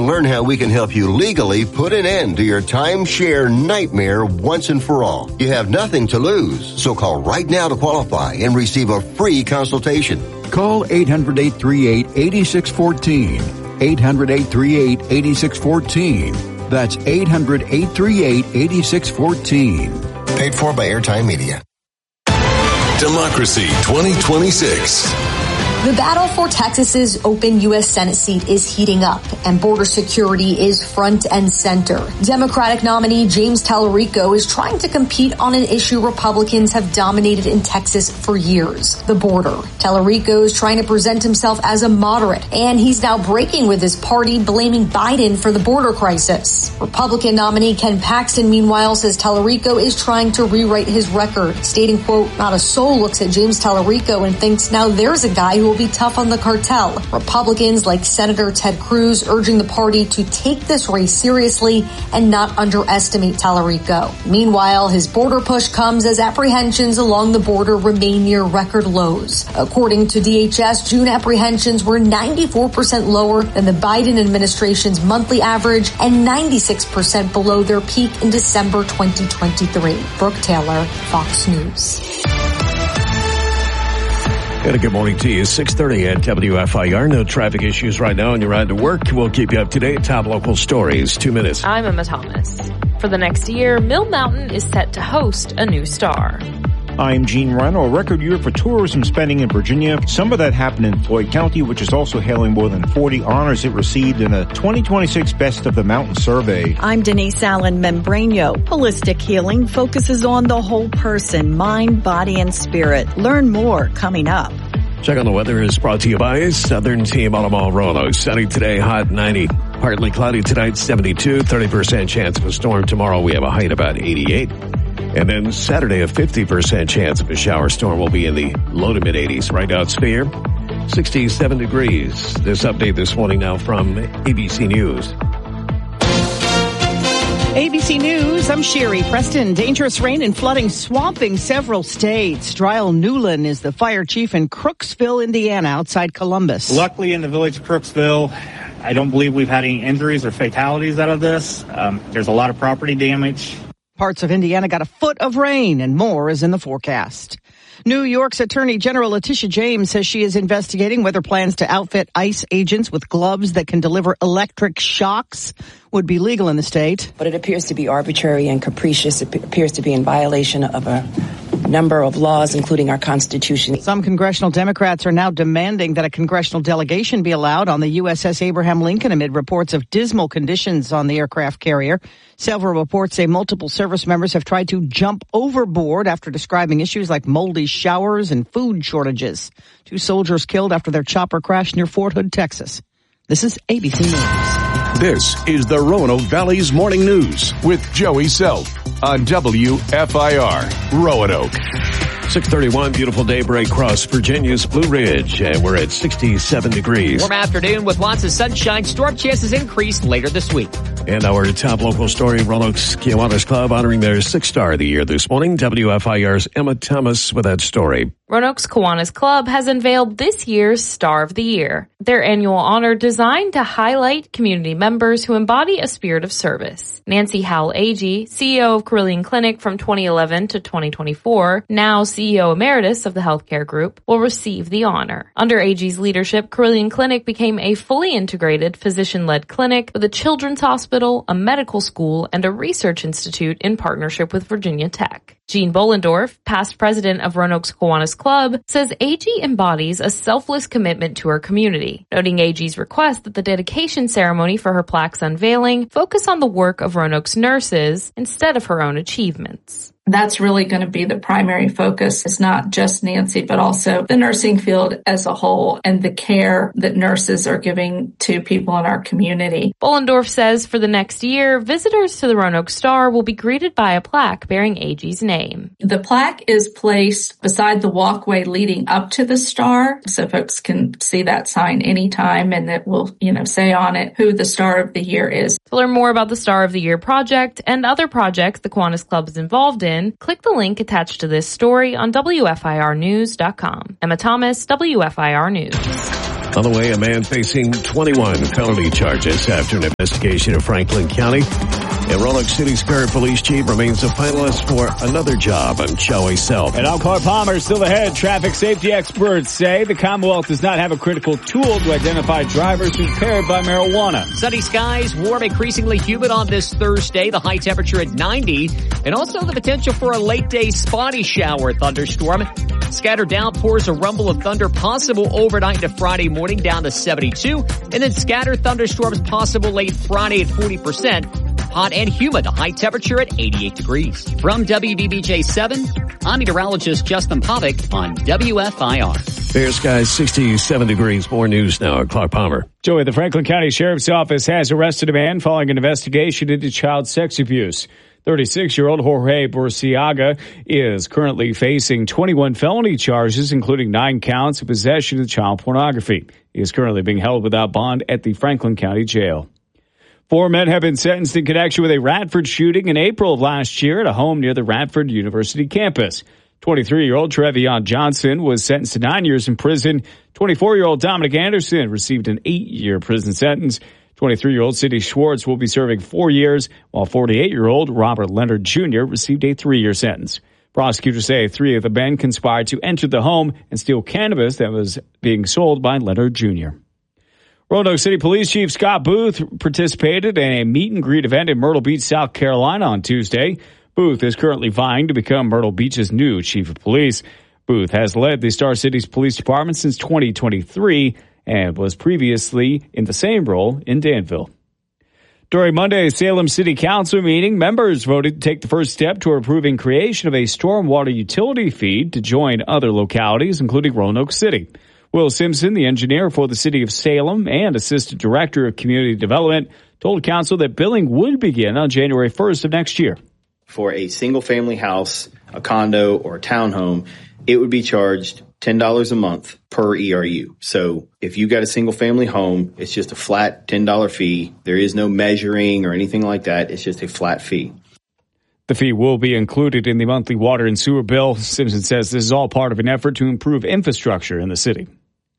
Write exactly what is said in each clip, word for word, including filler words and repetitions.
and learn how we can help you legally put an end to your timeshare nightmare once and for all. You have nothing to lose, so call right now to qualify and receive a free consultation. Call eight hundred, eight three eight, eight six one four. eight hundred, eight three eight, eight six one four. That's eight hundred, eight three eight, eight six one four. Paid for by Airtime Media. Democracy twenty twenty-six. The battle for Texas's open U S Senate seat is heating up, and border security is front and center. Democratic nominee James Tallarico is trying to compete on an issue Republicans have dominated in Texas for years, the border. Tallarico is trying to present himself as a moderate, and he's now breaking with his party, blaming Biden for the border crisis. Republican nominee Ken Paxton, meanwhile, says Tallarico is trying to rewrite his record, stating, quote, "Not a soul looks at James Tallarico and thinks now there's a guy who will be tough on the cartel." Republicans like Senator Ted Cruz urging the party to take this race seriously and not underestimate Tallarico. Meanwhile, his border push comes as apprehensions along the border remain near record lows. According to D H S, June apprehensions were ninety-four percent lower than the Biden administration's monthly average and ninety-six percent below their peak in December twenty twenty-three. Brooke Taylor, Fox News. And a good morning to you. six thirty at W F I R. No traffic issues right now on your ride to work. We'll keep you up to date. Top local stories. Two minutes. I'm Emma Thomas. For the next year, Mill Mountain is set to host a new star. I'm Gene Rano. A record year for tourism spending in Virginia. Some of that happened in Floyd County, which is also hailing more than forty honors it received in a twenty twenty-six Best of the Mountain survey. I'm Denise Allen Membrano. Holistic healing focuses on the whole person, mind, body, and spirit. Learn more coming up. Check on the weather is brought to you by Southern Team Automall Roanoke. Sunny today, hot ninety. Partly cloudy tonight, seventy-two. thirty percent chance of a storm. Tomorrow we have a height about eighty-eight. And then Saturday, a fifty percent chance of a shower storm will be in the low to mid eighties. Right now it's fair, sixty-seven degrees. This update this morning now from A B C News. A B C News, I'm Sherry Preston. Dangerous rain and flooding swamping several states. Dryle Newland is the fire chief in Crooksville, Indiana, outside Columbus. Luckily, in the village of Crooksville, I don't believe we've had any injuries or fatalities out of this. Um, there's a lot of property damage. Parts of Indiana got a foot of rain, and more is in the forecast. New York's Attorney General Letitia James says she is investigating whether plans to outfit ICE agents with gloves that can deliver electric shocks would be legal in the state. But it appears to be arbitrary and capricious. It appears to be in violation of a number of laws, including our Constitution. Some congressional Democrats are now demanding that a congressional delegation be allowed on the U S S Abraham Lincoln amid reports of dismal conditions on the aircraft carrier. Several reports say multiple service members have tried to jump overboard after describing issues like moldy showers and food shortages. Two soldiers killed after their chopper crashed near Fort Hood, Texas. This is A B C News. This is the Roanoke Valley's Morning News with Joey Self on W F I R Roanoke. six thirty-one, beautiful daybreak across Virginia's Blue Ridge, and we're at sixty-seven degrees. Warm afternoon with lots of sunshine. Storm chances increase later this week. And our top local story, Roanoke's Kiwanis Club honoring their sixth star of the year this morning. W F I R's Emma Thomas with that story. Roanoke's Kiwanis Club has unveiled this year's Star of the Year, their annual honor designed to highlight community members who embody a spirit of service. Nancy Howell Agee, C E O of Carilion Clinic from twenty eleven to twenty twenty-four, now C E O Emeritus of the healthcare group, will receive the honor. Under Agee's leadership, Carilion Clinic became a fully integrated physician-led clinic with a children's hospital, a medical school, and a research institute in partnership with Virginia Tech. Jean Bollendorf, past president of Roanoke's Kiwanis Club, says Agee embodies a selfless commitment to her community, noting Agee's request that the dedication ceremony for her plaque's unveiling focus on the work of Roanoke's nurses instead of her own achievements. That's really going to be the primary focus. It's not just Nancy, but also the nursing field as a whole and the care that nurses are giving to people in our community. Bollendorf says for the next year, visitors to the Roanoke Star will be greeted by a plaque bearing Agee's name. The plaque is placed beside the walkway leading up to the star, so folks can see that sign anytime, and it will, you know, say on it who the Star of the Year is. To learn more about the Star of the Year project and other projects the Kiwanis Club is involved in, click the link attached to this story on W F I R news dot com. Emma Thomas, W F I R News. On the way, a man facing twenty-one felony charges after an investigation in Franklin County. And Roanoke City's current police chief remains a finalist for another job on Joey Self. And I'm Clark Palmer, still ahead. Traffic safety experts say the Commonwealth does not have a critical tool to identify drivers impaired by marijuana. Sunny skies, warm, increasingly humid on this Thursday. The high temperature at ninety. And also the potential for a late day spotty shower thunderstorm. Scattered downpours, a rumble of thunder possible overnight into Friday morning down to seventy-two. And then scattered thunderstorms possible late Friday at forty percent. Hot and humid, a high temperature at eighty-eight degrees. From W D B J seven, I'm meteorologist Justin Povick on W F I R. Fair skies, sixty-seven degrees. More news now at Clark Palmer. Joey, the Franklin County Sheriff's Office has arrested a man following an investigation into child sex abuse. thirty-six-year-old Jorge Burciaga is currently facing twenty-one felony charges, including nine counts of possession of child pornography. He is currently being held without bond at the Franklin County Jail. Four men have been sentenced in connection with a Radford shooting in April of last year at a home near the Radford University campus. twenty-three-year-old Trevion Johnson was sentenced to nine years in prison. twenty-four-year-old Dominic Anderson received an eight-year prison sentence. twenty-three-year-old Sidney Schwartz will be serving four years, while forty-eight-year-old Robert Leonard Junior received a three-year sentence. Prosecutors say three of the men conspired to enter the home and steal cannabis that was being sold by Leonard Junior Roanoke City Police Chief Scott Booth participated in a meet and greet event in Myrtle Beach, South Carolina on Tuesday. Booth is currently vying to become Myrtle Beach's new chief of police. Booth has led the Star Cities Police Department since twenty twenty-three and was previously in the same role in Danville. During Monday's Salem City Council meeting, members voted to take the first step toward approving creation of a stormwater utility fee to join other localities, including Roanoke City. Will Simpson, the engineer for the city of Salem and assistant director of community development, told council that billing would begin on January first of next year. For a single-family house, a condo, or a townhome, it would be charged ten dollars a month per E R U. So if you got a single-family home, it's just a flat ten dollars fee. There is no measuring or anything like that. It's just a flat fee. The fee will be included in the monthly water and sewer bill. Simpson says this is all part of an effort to improve infrastructure in the city.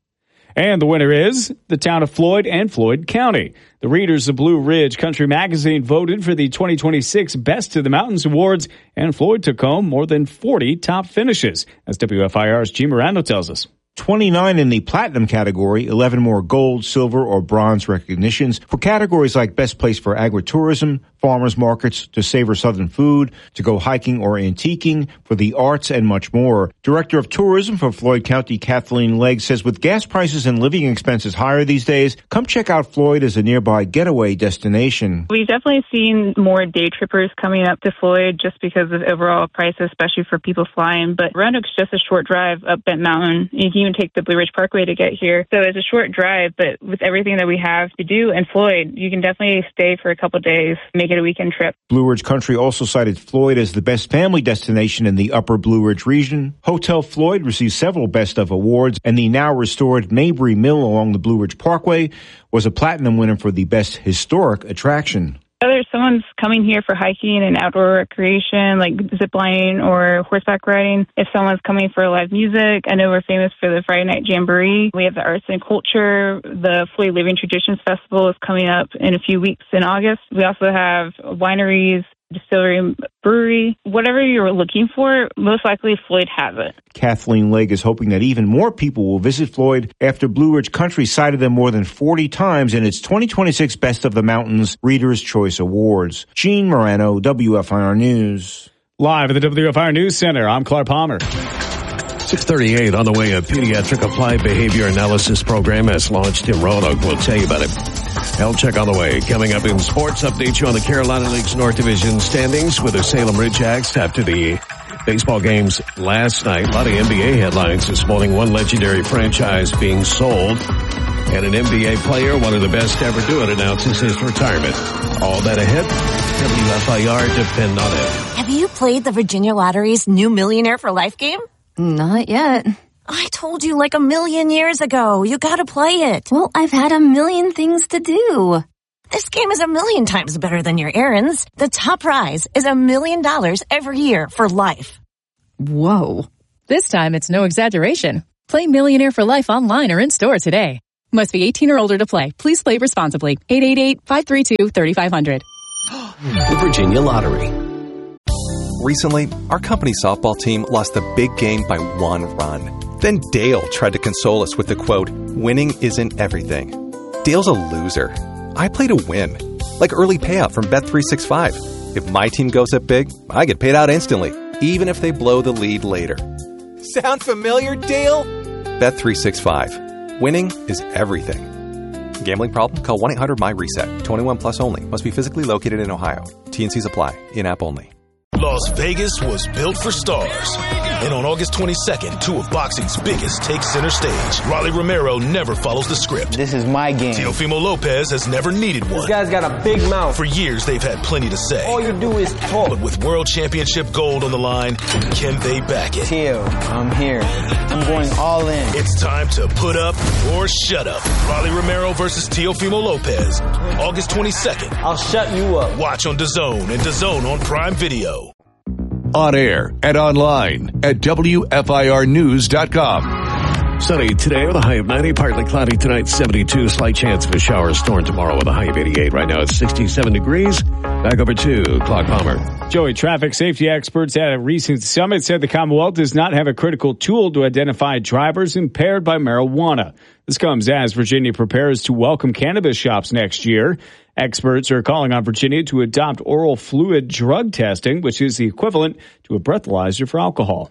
And the winner is the town of Floyd and Floyd County. The readers of Blue Ridge Country Magazine voted for the twenty twenty-six Best of the Mountains Awards, and Floyd took home more than forty top finishes, as W F I R's G. Morano tells us. twenty-nine in the platinum category, eleven more gold, silver, or bronze recognitions for categories like best place for agritourism, farmers markets, to savor southern food, to go hiking or antiquing, for the arts, and much more. Director of Tourism for Floyd County, Kathleen Legg, says with gas prices and living expenses higher these days, come check out Floyd as a nearby getaway destination. We've definitely seen more day trippers coming up to Floyd just because of overall prices, especially for people flying. But Roanoke's just a short drive up Bent Mountain. You can even take the Blue Ridge Parkway to get here. So it's a short drive, but with everything that we have to do in Floyd, you can definitely stay for a couple days, make it a weekend trip. Blue Ridge Country also cited Floyd as the best family destination in the upper Blue Ridge region. Hotel Floyd received several Best of awards, and the now restored Mabry Mill along the Blue Ridge Parkway was a platinum winner for the best historic attraction. Whether someone's coming here for hiking and outdoor recreation, like ziplining or horseback riding, if someone's coming for live music, I know we're famous for the Friday Night Jamboree. We have the arts and culture. The Floyd Living Traditions Festival is coming up in a few weeks in August. We also have wineries, distillery, brewery. Whatever you're looking for, most likely Floyd has it. Kathleen Legg is hoping that even more people will visit Floyd after Blue Ridge Country cited them more than forty times in its twenty twenty-six Best of the Mountains Reader's Choice Awards. Gene Morano, W F I R News. Live at the W F I R News Center, I'm Clark Palmer. six thirty-eight on the way, a pediatric applied behavior analysis program has launched in Roanoke. We'll tell you about it. Health check on the way. Coming up in sports, update you on the Carolina League's North Division standings with the Salem Ridgeax after the baseball games last night. A lot of N B A headlines this morning. One legendary franchise being sold. And an N B A player, one of the best to ever do it, announces his retirement. All that ahead. W F I R, depend on it. Have you played the Virginia Lottery's new Millionaire for Life game? Not yet. I told you like a million years ago. You gotta play it. Well, I've had a million things to do. This game is a million times better than your errands. The top prize is a million dollars every year for life. Whoa. This time it's no exaggeration. Play Millionaire for Life online or in store today. Must be eighteen or older to play. Please play responsibly. eight eight eight, five three two, three five zero zero. The Virginia Lottery. Recently, our company softball team lost the big game by one run. Then Dale tried to console us with the quote, "Winning isn't everything." Dale's a loser. I play to win. Like early payout from Bet three sixty-five. If my team goes up big, I get paid out instantly, even if they blow the lead later. Sound familiar, Dale? Bet three sixty-five. Winning is everything. Gambling problem? Call one eight hundred my reset. twenty-one plus only. Must be physically located in Ohio. T N Cs apply. In-app only. Las Vegas was built for stars. And on August twenty-second, two of boxing's biggest take center stage. Rolly Romero never follows the script. This is my game. Teofimo Lopez has never needed one. This guy's got a big mouth. For years, they've had plenty to say. All you do is talk. But with world championship gold on the line, can they back it? Teo, I'm here. I'm going all in. It's time to put up or shut up. Rolly Romero versus Teofimo Lopez. August twenty-second. I'll shut you up. Watch on DAZN and DAZN on Prime Video. On air and online at W F I R news dot com. Sunny today with a high of ninety, partly cloudy tonight, seventy-two. Slight chance of a shower or storm tomorrow with a high of eighty-eight. Right now it's sixty-seven degrees. Back over to Clark Palmer. Joey, traffic safety experts at a recent summit said the Commonwealth does not have a critical tool to identify drivers impaired by marijuana. This comes as Virginia prepares to welcome cannabis shops next year. Experts are calling on Virginia to adopt oral fluid drug testing, which is the equivalent to a breathalyzer for alcohol.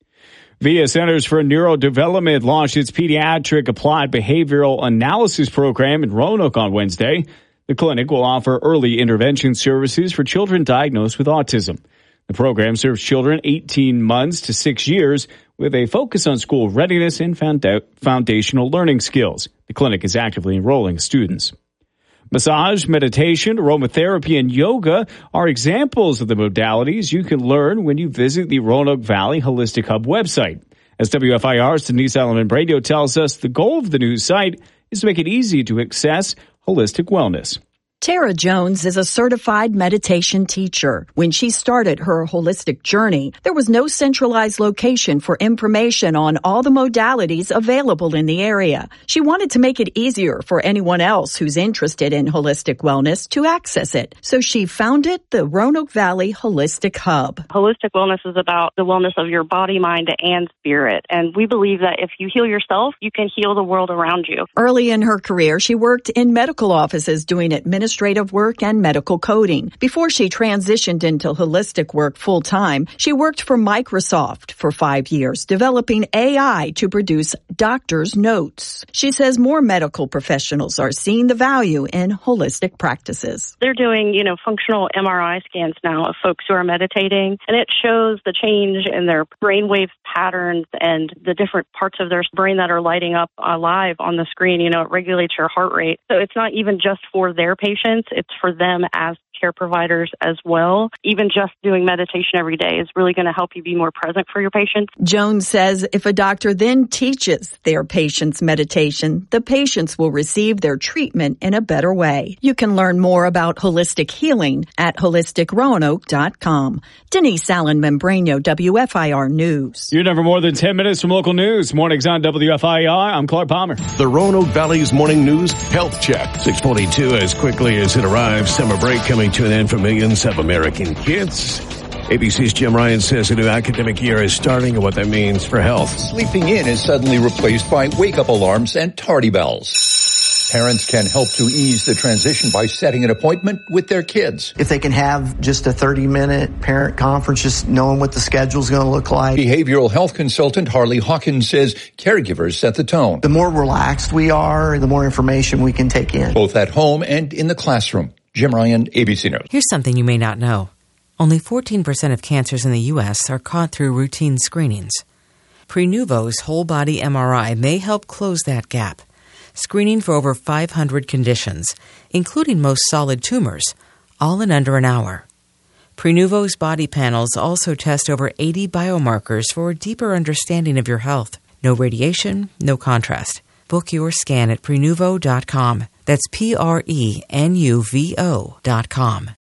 VIA Centers for Neurodevelopment launched its Pediatric Applied Behavioral Analysis Program in Roanoke on Wednesday. The clinic will offer early intervention services for children diagnosed with autism. The program serves children eighteen months to six years with a focus on school readiness and founda- foundational learning skills. The clinic is actively enrolling students. Massage, meditation, aromatherapy, and yoga are examples of the modalities you can learn when you visit the Roanoke Valley Holistic Hub website. As W F I R's Denise Allen-Radio tells us, the goal of the new site is to make it easy to access holistic wellness. Tara Jones is a certified meditation teacher. When she started her holistic journey, there was no centralized location for information on all the modalities available in the area. She wanted to make it easier for anyone else who's interested in holistic wellness to access it. So she founded the Roanoke Valley Holistic Hub. Holistic wellness is about the wellness of your body, mind, and spirit. And we believe that if you heal yourself, you can heal the world around you. Early in her career, she worked in medical offices doing administrative administrative work and medical coding. Before she transitioned into holistic work full-time, she worked for Microsoft for five years, developing A I to produce doctor's notes. She says more medical professionals are seeing the value in holistic practices. They're doing, you know, functional M R I scans now of folks who are meditating, and it shows the change in their brainwave patterns and the different parts of their brain that are lighting up uh, live on the screen. You know, it regulates your heart rate. So it's not even just for their patients, it's for them as care providers as well. Even just doing meditation every day is really going to help you be more present for your patients. Jones says if a doctor then teaches their patients meditation, the patients will receive their treatment in a better way. You can learn more about holistic healing at holistic roanoke dot com. Denise Allen-Membrano, W F I R News. You're never more than ten minutes from local news. Mornings on W F I R. I'm Clark Palmer. The Roanoke Valley's Morning News Health Check. six forty-two as quickly as it arrives. Summer break coming to an end for millions of American kids. A B C's Jim Ryan says a new academic year is starting and what that means for health. Sleeping in is suddenly replaced by wake-up alarms and tardy bells. Parents can help to ease the transition by setting an appointment with their kids. If they can have just a thirty-minute parent conference, just knowing what the schedule's going to look like. Behavioral health consultant Harley Hawkins says caregivers set the tone. The more relaxed we are, the more information we can take in. Both at home and in the classroom. Jim Ryan, A B C News. Here's something you may not know. Only fourteen percent of cancers in the U S are caught through routine screenings. Prenuvo's whole-body M R I may help close that gap, screening for over five hundred conditions, including most solid tumors, all in under an hour. Prenuvo's body panels also test over eighty biomarkers for a deeper understanding of your health. No radiation, no contrast. Book your scan at prenuvo dot com. That's P R E N U V O dot com.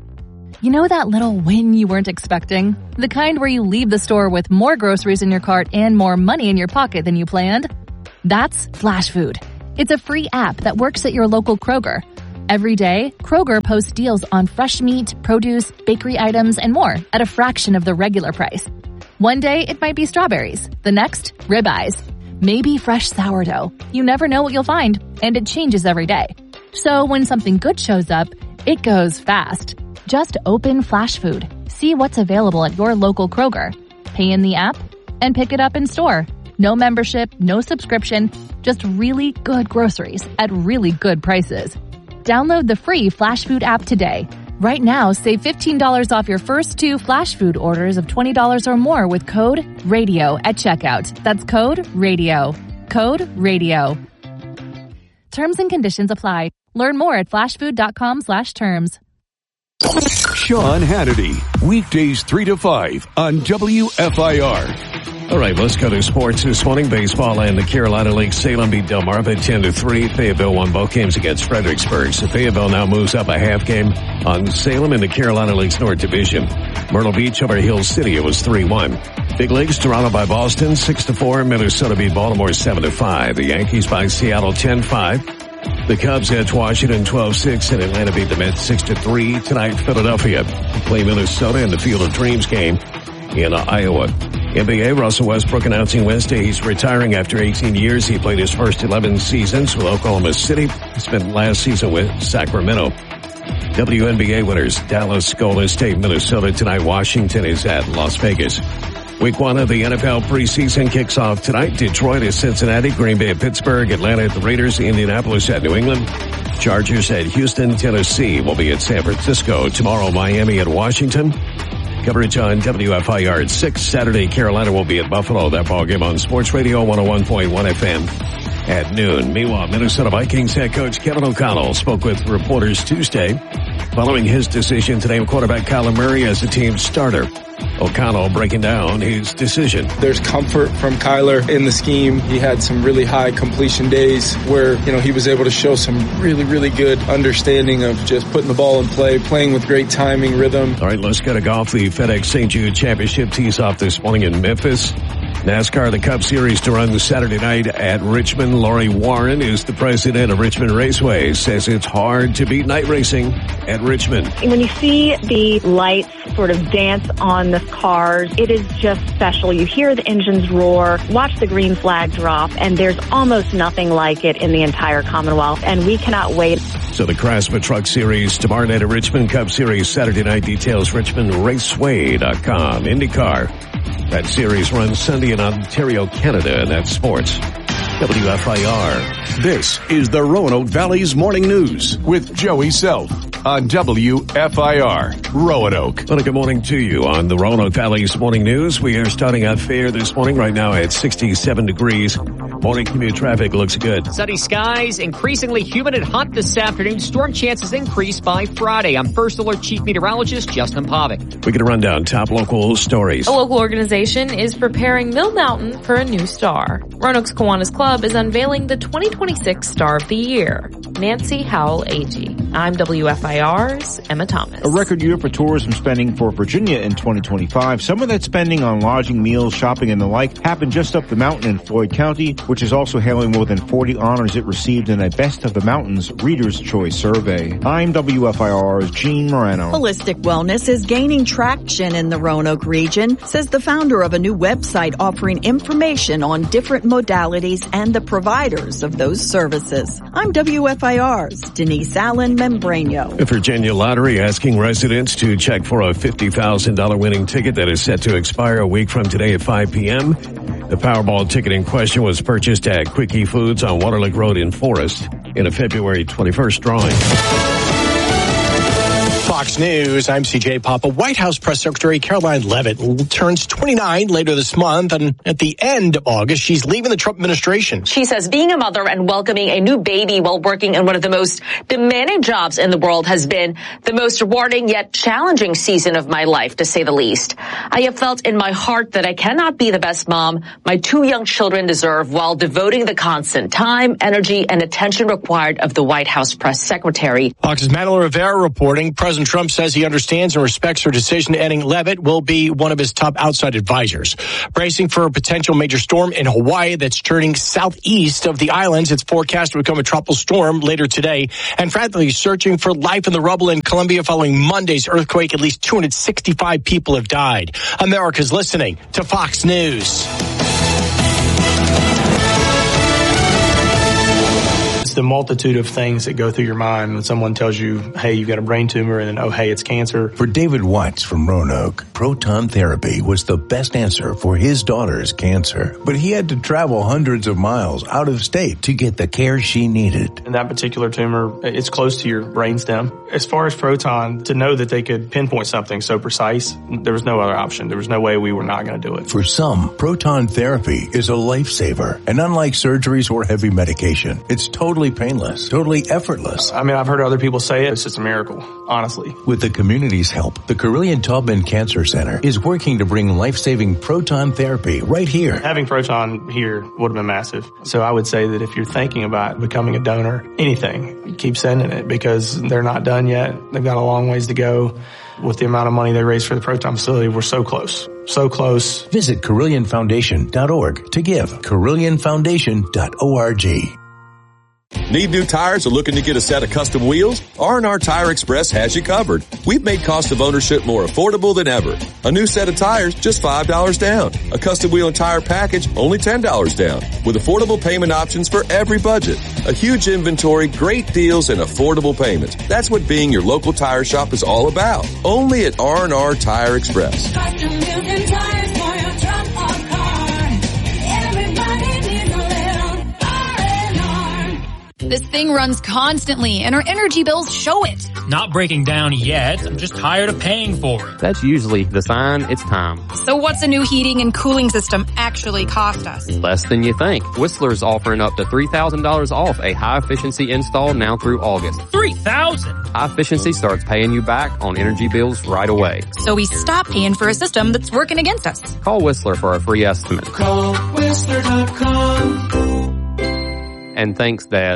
You know that little win you weren't expecting? The kind where you leave the store with more groceries in your cart and more money in your pocket than you planned? That's Flash Food. It's a free app that works at your local Kroger. Every day, Kroger posts deals on fresh meat, produce, bakery items, and more at a fraction of the regular price. One day, it might be strawberries. The next, ribeyes. Maybe fresh sourdough. You never know what you'll find, and it changes every day. So when something good shows up, it goes fast. Just open Flash Food. See what's available at your local Kroger. Pay in the app and pick it up in store. No membership, no subscription, just really good groceries at really good prices. Download the free Flash Food app today. Right now, save fifteen dollars off your first two Flash Food orders of twenty dollars or more with code RADIO at checkout. That's code RADIO. Code RADIO. Terms and conditions apply. Learn more at flashfood.com slash terms. Sean Hannity, weekdays three to five on W F I R. All right, let's go to sports this morning. Baseball and the Carolina League. Salem beat Del Mar by ten to three. Fayetteville won both games against Fredericksburg. So Fayetteville now moves up a half game on Salem in the Carolina League's North Division. Myrtle Beach over Hill City. It was three one. Big Leagues, Toronto by Boston six to four. Minnesota beat Baltimore seven to five. The Yankees by Seattle ten five. The Cubs edge Washington twelve six, and Atlanta beat the Mets six to three. Tonight, Philadelphia play Minnesota in the Field of Dreams game in uh, Iowa. N B A, Russell Westbrook announcing Wednesday he's retiring after eighteen years. He played his first eleven seasons with Oklahoma City. He spent last season with Sacramento. W N B A winners, Dallas, Golden State, Minnesota. Tonight, Washington is at Las Vegas. Week one of the N F L preseason kicks off tonight. Detroit at Cincinnati, Green Bay at Pittsburgh, Atlanta at the Raiders, Indianapolis at New England. Chargers at Houston, Tennessee will be at San Francisco. Tomorrow, Miami at Washington. Coverage on W F I R at six. Saturday, Carolina will be at Buffalo. That ball game on Sports Radio one oh one point one F M at noon. Meanwhile, Minnesota Vikings head coach Kevin O'Connell spoke with reporters Tuesday following his decision to name quarterback Kyler Murray as the team's starter. O'Connell breaking down his decision. There's comfort from Kyler in the scheme. He had some really high completion days where, you know, he was able to show some really, really good understanding of just putting the ball in play, playing with great timing, rhythm. All right, let's go to golf. The FedEx Saint Jude Championship tees off this morning in Memphis. NASCAR, the Cup Series to run Saturday night at Richmond. Lori Warren is the president of Richmond Raceway, says it's hard to beat night racing at Richmond. When you see the lights sort of dance on the cars, it is just special. You hear the engines roar, watch the green flag drop, and there's almost nothing like it in the entire Commonwealth, and we cannot wait. So the Craftsman Truck Series tomorrow night at Richmond, Cup Series Saturday night. Details richmond raceway dot com. IndyCar. That series runs Sunday in Ontario, Canada, and that's sports. W F I R. This is the Roanoke Valley's Morning News with Joey Self on W F I R, Roanoke. Well, good morning to you on the Roanoke Valley's Morning News. We are starting out fair this morning right now at sixty-seven degrees. Morning commute traffic looks good. Sunny skies, increasingly humid and hot this afternoon. Storm chances increase by Friday. I'm First Alert Chief Meteorologist Justin Pavic. We get a rundown. Top local stories. A local organization is preparing Mill Mountain for a new star. Roanoke's Kiwanis Club is unveiling the twenty twenty-six Star of the Year, Nancy Howell Agee. I'm W F I R's Emma Thomas. A record year for tourism spending for Virginia in twenty twenty-five. Some of that spending on lodging, meals, shopping, and the like happened just up the mountain in Floyd County, which is also hailing more than forty honors it received in a Best of the Mountains Reader's Choice survey. I'm W F I R's Gene Morano. Holistic wellness is gaining traction in the Roanoke region, says the founder of a new website offering information on different modalities and the providers of those services. I'm W F I R's Denise Allen Membranio. The Virginia Lottery asking residents to check for a fifty thousand dollars winning ticket that is set to expire a week from today at five p.m. The Powerball ticket in question was purchased at Quickie Foods on Waterlick Road in Forest in a February twenty-first drawing. Fox News, I'm C J Papa. White House Press Secretary Caroline Leavitt turns twenty-nine later this month, and at the end of August, she's leaving the Trump administration. She says being a mother and welcoming a new baby while working in one of the most demanding jobs in the world has been the most rewarding yet challenging season of my life, to say the least. I have felt in my heart that I cannot be the best mom my two young children deserve while devoting the constant time, energy, and attention required of the White House Press Secretary. Fox's Madeline Rivera reporting President Trump says he understands and respects her decision. Ending Levitt will be one of his top outside advisors. Bracing for a potential major storm in Hawaii that's turning southeast of the islands. It's forecast to become a tropical storm later today. And frantically searching for life in the rubble in Colombia following Monday's earthquake. At least two hundred sixty-five people have died. America's listening to Fox News. The multitude of things that go through your mind when someone tells you, hey, you've got a brain tumor, and then, oh, hey, it's cancer. For David Watts from Roanoke, proton therapy was the best answer for his daughter's cancer. But he had to travel hundreds of miles out of state to get the care she needed. And that particular tumor, it's close to your brainstem. As far as proton, to know that they could pinpoint something so precise, there was no other option. There was no way we were not going to do it. For some, proton therapy is a lifesaver. And unlike surgeries or heavy medication, it's totally painless, totally effortless. I mean, I've heard other people say it. It's just a miracle, honestly. With the community's help, the Carillion-Taubman Cancer Center is working to bring life-saving proton therapy right here. Having proton here would have been massive. So I would say that if you're thinking about becoming a donor, anything, keep sending it because they're not done yet. They've got a long ways to go. With the amount of money they raised for the proton facility, we're so close. So close. Visit Carillion Foundation dot org to give. Carillion Foundation dot org. Need new tires or looking to get a set of custom wheels? R and R Tire Express has you covered. We've made cost of ownership more affordable than ever. A new set of tires, just five dollars down. A custom wheel and tire package, only ten dollars down. With affordable payment options for every budget. A huge inventory, great deals, and affordable payments. That's what being your local tire shop is all about. Only at R and R Tire Express. Custom wheels and tires for your truck or car. Everybody needs a little R and R. This thing runs constantly, and our energy bills show it. Not breaking down yet. I'm just tired of paying for it. That's usually the sign it's time. So what's a new heating and cooling system actually cost us? Less than you think. Whistler's offering up to three thousand dollars off a high-efficiency install now through August. three thousand dollars? High-efficiency starts paying you back on energy bills right away. So we stop paying for a system that's working against us. Call Whistler for a free estimate. Call Whistler dot com. And thanks, Dad.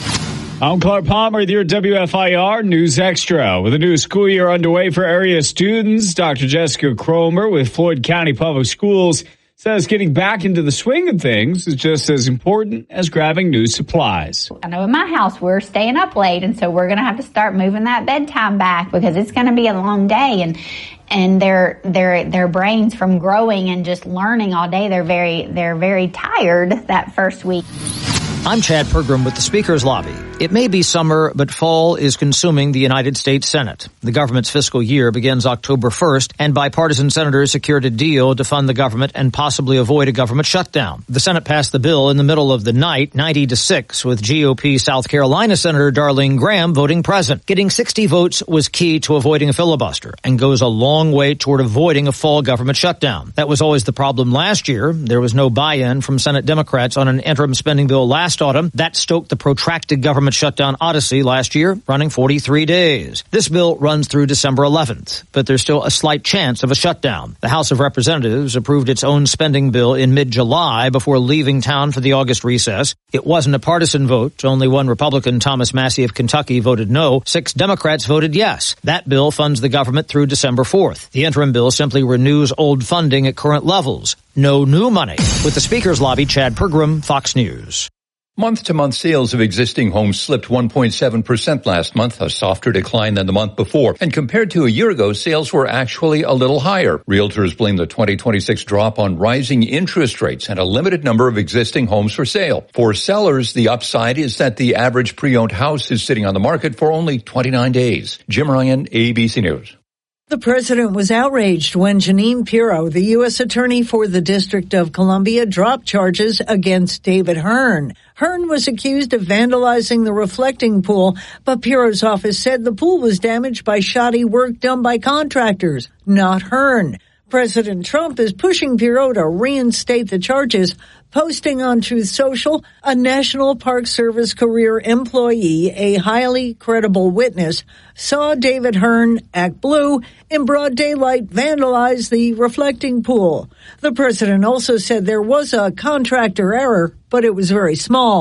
I'm Clark Palmer with your W F I R News Extra. With a new school year underway for area students, Doctor Jessica Cromer with Floyd County Public Schools says getting back into the swing of things is just as important as grabbing new supplies. I know in my house we're staying up late, and so we're going to have to start moving that bedtime back because it's going to be a long day, and and their their their brains from growing and just learning all day, they're very they're very tired that first week. I'm Chad Pergram with the Speaker's Lobby. It may be summer, but fall is consuming the United States Senate. The government's fiscal year begins October first, and bipartisan senators secured a deal to fund the government and possibly avoid a government shutdown. The Senate passed the bill in the middle of the night, ninety to six, with G O P South Carolina Senator Darlene Graham voting present. Getting sixty votes was key to avoiding a filibuster and goes a long way toward avoiding a fall government shutdown. That was always the problem last year. There was no buy-in from Senate Democrats on an interim spending bill last autumn. That stoked the protracted government shutdown odyssey last year, running forty-three days. This bill runs through December eleventh, but there's still a slight chance of a shutdown. The House of Representatives approved its own spending bill in mid-July before leaving town for the August recess. It wasn't a partisan vote. Only one Republican, Thomas Massie of Kentucky, voted no. Six Democrats voted yes. That bill funds the government through December fourth. The interim bill simply renews old funding at current levels. No new money. With the Speaker's Lobby, Chad Pergram, Fox News. Month-to-month sales of existing homes slipped one point seven percent last month, a softer decline than the month before. And compared to a year ago, sales were actually a little higher. Realtors blame the twenty twenty-six drop on rising interest rates and a limited number of existing homes for sale. For sellers, the upside is that the average pre-owned house is sitting on the market for only twenty-nine days. Jim Ryan, A B C News. The president was outraged when Jeanine Pirro, the U S attorney for the District of Columbia, dropped charges against David Hearn. Hearn was accused of vandalizing the reflecting pool, but Pirro's office said the pool was damaged by shoddy work done by contractors, not Hearn. President Trump is pushing Pirro to reinstate the charges, posting on Truth Social, a National Park Service career employee, a highly credible witness, saw David Hearn act blue in broad daylight vandalize the reflecting pool. The president also said there was a contractor error, but it was very small.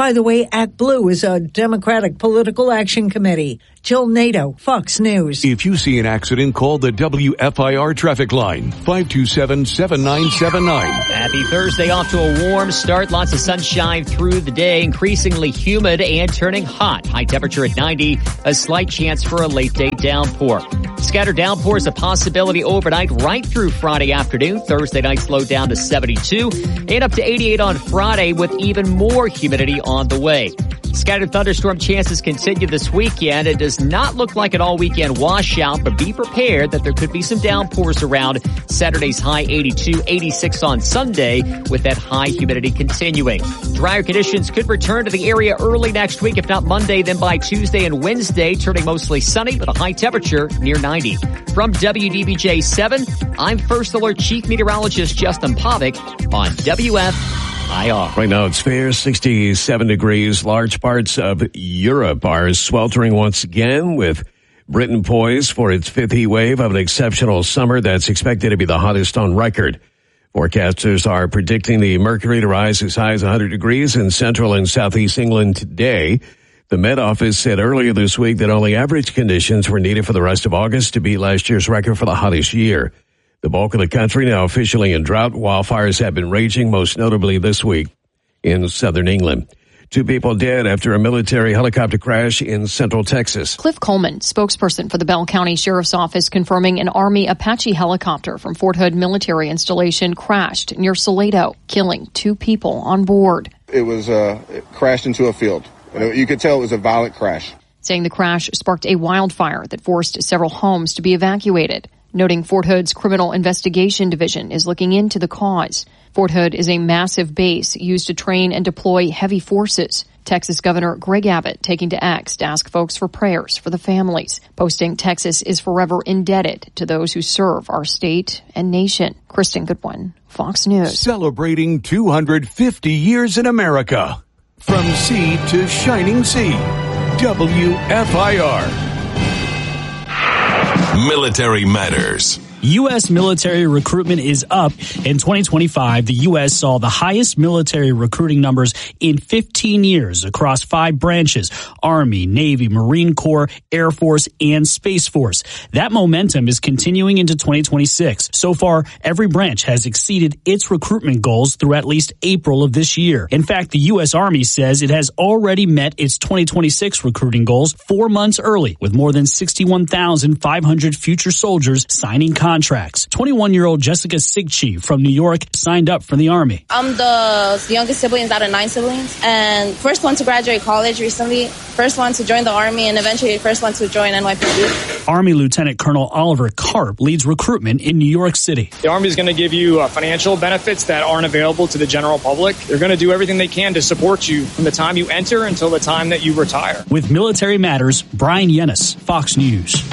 By the way, Act Blue is a Democratic political action committee. Jill Nato, Fox News. If you see an accident, call the W F I R traffic line, five two seven, seven nine seven nine. Happy Thursday, off to a warm start. Lots of sunshine through the day, increasingly humid and turning hot. High temperature at ninety, a slight chance for a late day downpour. Scattered downpours a possibility overnight right through Friday afternoon. Thursday night slowed down to seventy-two and up to eighty-eight on Friday with even more humidity on the way. Scattered thunderstorm chances continue this weekend. It does not look like an all-weekend washout, but be prepared that there could be some downpours around. Saturday's high eighty-two, eighty-six on Sunday with that high humidity continuing. Drier conditions could return to the area early next week, if not Monday, then by Tuesday and Wednesday, turning mostly sunny with a high temperature near ninety. From W D B J seven, I'm First Alert Chief Meteorologist Justin Pavic on W F I R. Right now it's fair, sixty-seven degrees. Large parts of Europe are sweltering once again, with Britain poised for its fifth heat wave of an exceptional summer that's expected to be the hottest on record. Forecasters are predicting the mercury to rise as high as one hundred degrees in central and southeast England today. The Met Office said earlier this week that only average conditions were needed for the rest of August to beat last year's record for the hottest year. The bulk of the country now officially in drought. Wildfires have been raging, most notably this week in southern England. Two people dead after a military helicopter crash in central Texas. Cliff Coleman, spokesperson for the Bell County Sheriff's Office, confirming an Army Apache helicopter from Fort Hood military installation crashed near Salado, killing two people on board. It was uh, it crashed into a field. You could tell it was a violent crash. Saying the crash sparked a wildfire that forced several homes to be evacuated. Noting Fort Hood's Criminal Investigation Division is looking into the cause. Fort Hood is a massive base used to train and deploy heavy forces. Texas Governor Greg Abbott taking to X to ask folks for prayers for the families, posting Texas is forever indebted to those who serve our state and nation. Kristen Goodwin, Fox News. Celebrating two hundred fifty years in America. From sea to shining sea. W F I R. Military Matters. U S military recruitment is up. In twenty twenty-five, the U S saw the highest military recruiting numbers in fifteen years across five branches: Army, Navy, Marine Corps, Air Force, and Space Force. That momentum is continuing into twenty twenty-six. So far, every branch has exceeded its recruitment goals through at least April of this year. In fact, the U S Army says it has already met its twenty twenty-six recruiting goals four months early, with more than sixty-one thousand five hundred future soldiers signing contracts. Contracts. twenty-one-year-old Jessica Sigchi from New York signed up for the Army. I'm the youngest siblings out of nine siblings, and first one to graduate college recently, first one to join the Army, and eventually first one to join N Y P D. Army Lieutenant Colonel Oliver Karp leads recruitment in New York City. The Army is going to give you uh, financial benefits that aren't available to the general public. They're going to do everything they can to support you from the time you enter until the time that you retire. With Military Matters, Brian Yennis, Fox News.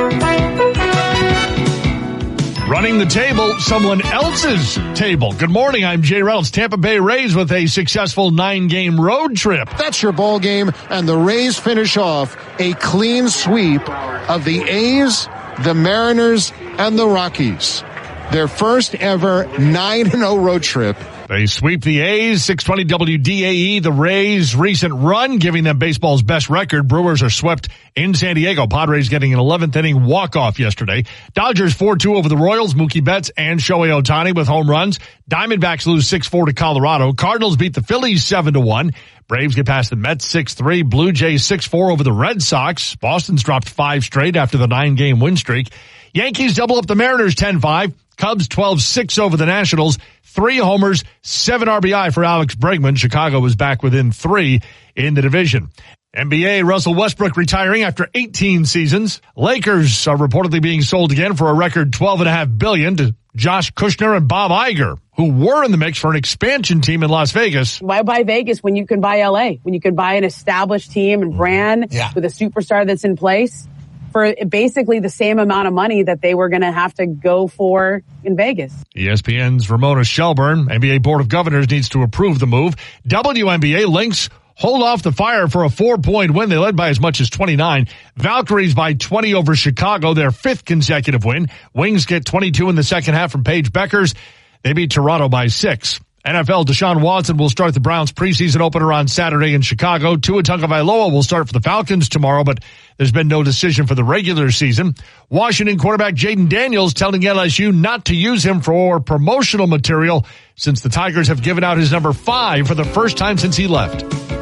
Running the table, someone else's table. Good morning, I'm Jay Reynolds. Tampa Bay Rays with a successful nine-game road trip. That's your ball game, and the Rays finish off a clean sweep of the A's, the Mariners, and the Rockies. Their first ever nine and oh road trip. They sweep the A's, six twenty W D A E, the Rays' recent run, giving them baseball's best record. Brewers are swept in San Diego. Padres getting an eleventh inning walk-off yesterday. Dodgers four two over the Royals. Mookie Betts and Shohei Ohtani with home runs. Diamondbacks lose six four to Colorado. Cardinals beat the Phillies seven to one. Braves get past the Mets six three. Blue Jays six four over the Red Sox. Boston's dropped five straight after the nine-game win streak. Yankees double up the Mariners ten five. Cubs twelve six over the Nationals. Three homers, seven R B I for Alex Bregman. Chicago was back within three in the division. N B A, Russell Westbrook retiring after eighteen seasons. Lakers are reportedly being sold again for a record twelve point five billion dollars to Josh Kushner and Bob Iger, who were in the mix for an expansion team in Las Vegas. Why buy Vegas when you can buy L A? When you can buy an established team and brand yeah. with a superstar that's in place for basically the same amount of money that they were going to have to go for in Vegas. E S P N's Ramona Shelburne, N B A Board of Governors needs to approve the move. W N B A Lynx hold off the Fire for a four-point win. They led by as much as twenty-nine. Valkyries by twenty over Chicago, their fifth consecutive win. Wings get twenty-two in the second half from Paige Beckers. They beat Toronto by six. N F L, Deshaun Watson will start the Browns preseason opener on Saturday in Chicago. Tua Tagovailoa will start for the Falcons tomorrow, but there's been no decision for the regular season. Washington quarterback Jaden Daniels telling L S U not to use him for promotional material since the Tigers have given out his number five for the first time since he left.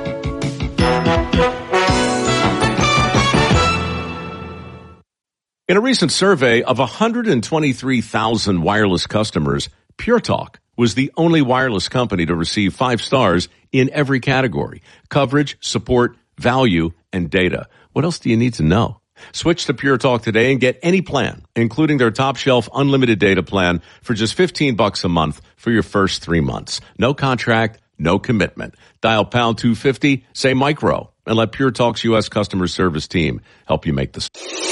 In a recent survey of one hundred twenty-three thousand wireless customers, Pure Talk was the only wireless company to receive five stars in every category: coverage, support, value, and data. What else do you need to know? Switch to Pure Talk today and get any plan, including their top shelf unlimited data plan for just fifteen bucks a month for your first three months. No contract, no commitment. Dial pound two fifty, say micro, and let Pure Talk's U S customer service team help you make this.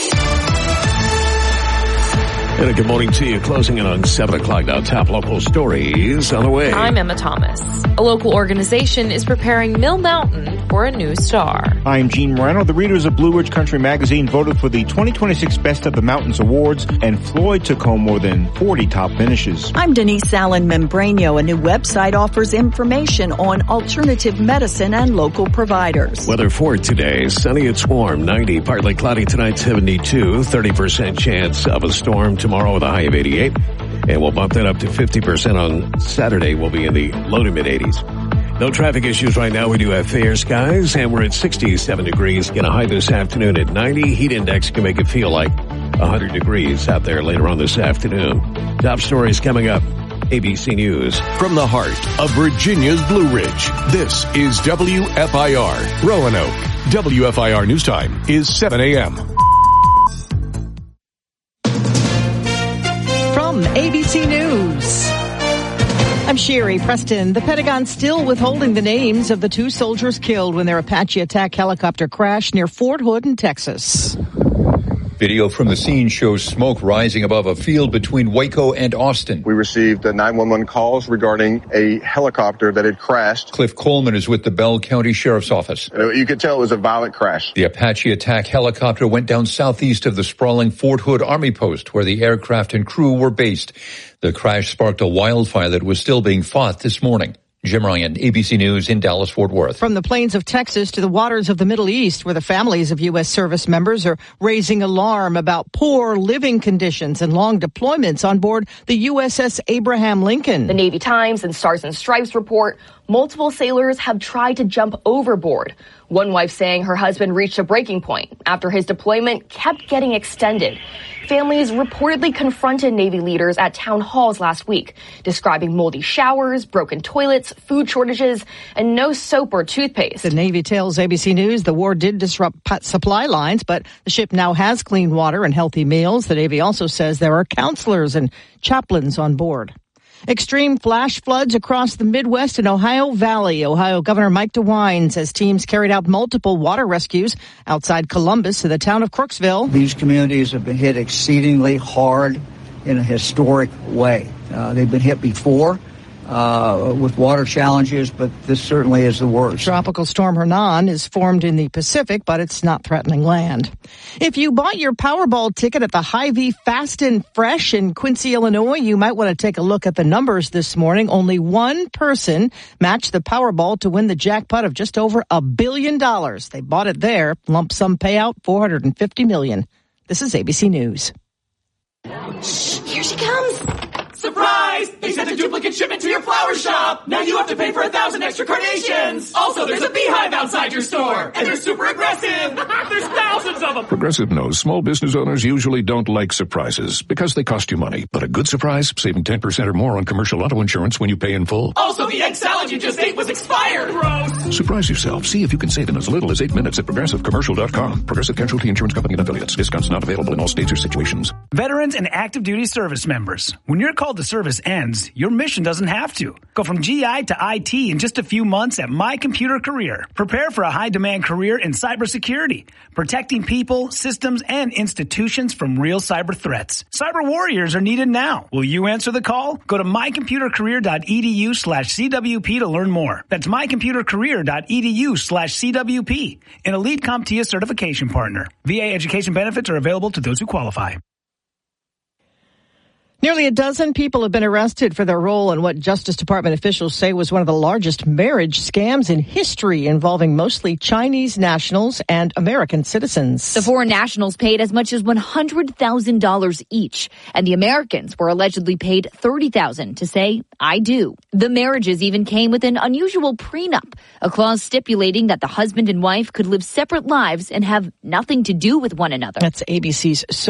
And a good morning to you. Closing in on seven o'clock now. Top local stories on the way. I'm Emma Thomas. A local organization is preparing Mill Mountain for a new star. I'm Gene Moreno. The readers of Blue Ridge Country Magazine voted for the twenty twenty-six Best of the Mountains Awards, and Floyd took home more than forty top finishes. I'm Denise Allen Membranio. A new website offers information on alternative medicine and local providers. Weather for today. Sunny, it's warm. ninety. Partly cloudy tonight, seventy-two. thirty percent chance of a storm tomorrow with a high of eighty-eight. And we'll bump that up to fifty percent on Saturday. We'll be in the low to mid eighties. No traffic issues right now. We do have fair skies, and we're at sixty-seven degrees. Get a high this afternoon at ninety. Heat index can make it feel like one hundred degrees out there later on this afternoon. Top stories coming up. A B C News. From the heart of Virginia's Blue Ridge, this is W F I R, Roanoke. W F I R News Time is seven a.m. From A B C News, I'm Sherry Preston. The Pentagon still withholding the names of the two soldiers killed when their Apache attack helicopter crashed near Fort Hood in Texas. Video from the scene shows smoke rising above a field between Waco and Austin. We received uh, nine one one calls regarding a helicopter that had crashed. Cliff Coleman is with the Bell County Sheriff's Office. You could tell it was a violent crash. The Apache attack helicopter went down southeast of the sprawling Fort Hood Army Post, where the aircraft and crew were based. The crash sparked a wildfire that was still being fought this morning. Jim Ryan, A B C News in Dallas-Fort Worth. From the plains of Texas to the waters of the Middle East, where the families of U S service members are raising alarm about poor living conditions and long deployments on board the U S S Abraham Lincoln. The Navy Times and Stars and Stripes report multiple sailors have tried to jump overboard. One wife saying her husband reached a breaking point after his deployment kept getting extended. Families reportedly confronted Navy leaders at town halls last week, describing moldy showers, broken toilets, food shortages, and no soap or toothpaste. The Navy tells A B C News the war did disrupt supply lines, but the ship now has clean water and healthy meals. The Navy also says there are counselors and chaplains on board. Extreme flash floods across the Midwest and Ohio Valley. Ohio Governor Mike DeWine says teams carried out multiple water rescues outside Columbus to the town of Crooksville. These communities have been hit exceedingly hard in a historic way. Uh, they've been hit before uh, with water challenges, but this certainly is the worst. Tropical storm Hernan is formed in the Pacific, but it's not threatening land. If you bought your Powerball ticket at the Hy-Vee Fast and Fresh in Quincy, Illinois, you might want to take a look at the numbers this morning. Only one person matched the Powerball to win the jackpot of just over a billion dollars. They bought it there. Lump sum payout, four hundred fifty million dollars. This is A B C News. Shh, here she comes. Surprise! They sent a duplicate shipment to your flower shop. Now you have to pay for a thousand extra carnations. Also, there's a beehive outside your store. And they're super aggressive. There's thousands of them. Progressive knows small business owners usually don't like surprises because they cost you money. But a good surprise, saving ten percent or more on commercial auto insurance when you pay in full. Also, the egg salad you just ate was expired. Gross. Surprise yourself. See if you can save in as little as eight minutes at progressive commercial dot com. Progressive Casualty Insurance Company and affiliates. Discounts not available in all states or situations. Veterans and active duty service members. When your call to service ends, your mission doesn't have to. Go from G I to I T in just a few months at My Computer Career. Prepare for a high-demand career in cybersecurity, protecting people, systems, and institutions from real cyber threats. Cyber warriors are needed now. Will you answer the call? Go to mycomputercareer.edu slash CWP to learn more. That's mycomputercareer.edu slash CWP, an Elite CompTIA certification partner. V A education benefits are available to those who qualify. Nearly a dozen people have been arrested for their role in what Justice Department officials say was one of the largest marriage scams in history, involving mostly Chinese nationals and American citizens. The foreign nationals paid as much as one hundred thousand dollars each, and the Americans were allegedly paid thirty thousand dollars to say, I do. The marriages even came with an unusual prenup, a clause stipulating that the husband and wife could live separate lives and have nothing to do with one another. That's A B C's